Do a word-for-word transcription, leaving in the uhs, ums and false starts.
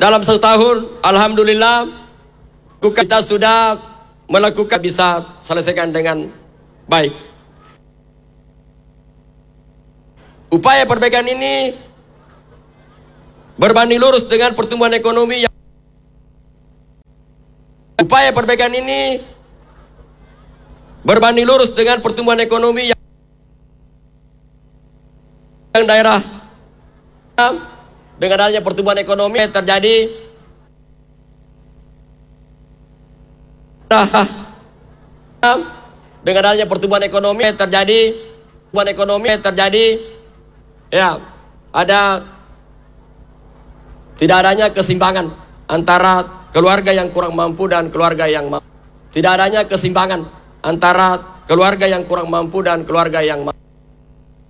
dalam satu tahun, alhamdulillah, kita sudah melakukan bisa selesaikan dengan baik. Upaya perbaikan ini berbanding lurus dengan pertumbuhan ekonomi yang upaya perbaikan ini berbanding lurus dengan pertumbuhan ekonomi yang yang daerah dengan adanya pertumbuhan ekonomi yang terjadi dengan adanya pertumbuhan ekonomi yang terjadi pertumbuhan ekonomi yang terjadi ya ada tidak adanya keseimbangan antara keluarga yang kurang mampu dan keluarga yang mampu. Tidak adanya keseimbangan antara keluarga yang kurang mampu dan keluarga yang mampu.